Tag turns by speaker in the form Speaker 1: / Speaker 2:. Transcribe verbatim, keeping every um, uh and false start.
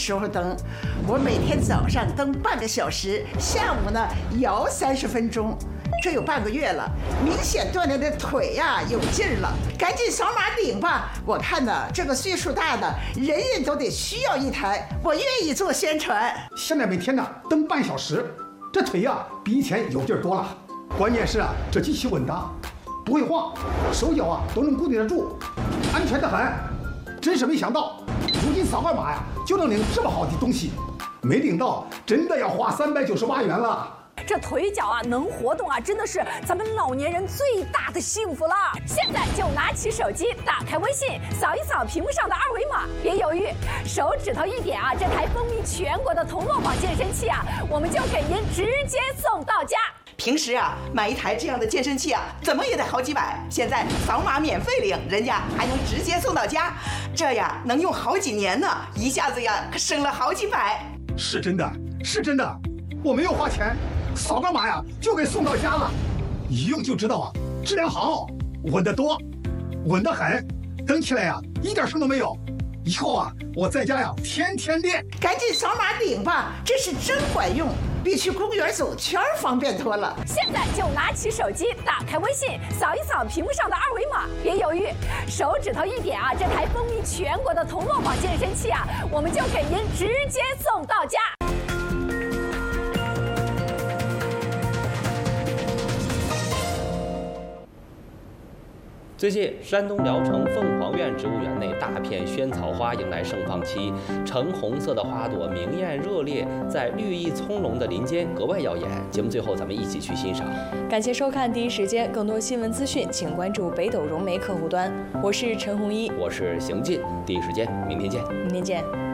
Speaker 1: 时候蹬。我每天早上蹬半个小时，下午呢摇三十分钟。这有半个月了，明显锻炼的腿呀、啊、有劲儿了，赶紧扫码领吧！我看呢，这个岁数大的人人都得需要一台，我愿意做宣传。
Speaker 2: 现在每天呢蹬半小时，这腿呀、啊、比以前有劲儿多了。关键是啊，这机器稳当，不会晃，手脚啊都能固定得住，安全得很。真是没想到，如今扫个码呀就能领这么好的东西，没领到真的要花三百九十八元了。
Speaker 3: 这腿脚啊能活动啊，真的是咱们老年人最大的幸福了。现在就拿起手机，打开微信，扫一扫屏幕上的二维码，别犹豫，手指头一点啊，这台风靡全国的同乐坊健身器啊，我们就给您直接送到家。
Speaker 4: 平时啊，买一台这样的健身器啊，怎么也得好几百。现在扫码免费领，人家还能直接送到家，这呀能用好几年呢，一下子呀可省了好几百。
Speaker 2: 是真的，是真的，我没有花钱，扫个码呀就给送到家了，一用就知道啊，质量好，稳得多，稳得很，蹬起来呀一点声都没有。以后啊，我在家呀天天练。
Speaker 1: 赶紧扫码领吧，这是真管用，比去公园走圈方便多了。
Speaker 3: 现在就拿起手机，打开微信，扫一扫屏幕上的二维码，别犹豫，手指头一点啊，这台风靡全国的同乐坊健身器啊，我们就给您直接送到家。
Speaker 5: 最近，山东聊城凤凰苑植物园内大片萱草花迎来盛放期，橙红色的花朵明艳热烈，在绿意葱茏的林间格外耀眼。节目最后，咱们一起去欣赏。
Speaker 6: 感谢收看第一时间，更多新闻资讯，请关注北斗融媒客户端。我是陈红一，
Speaker 5: 我是邢进，第一时间，明天见。
Speaker 6: 明天见。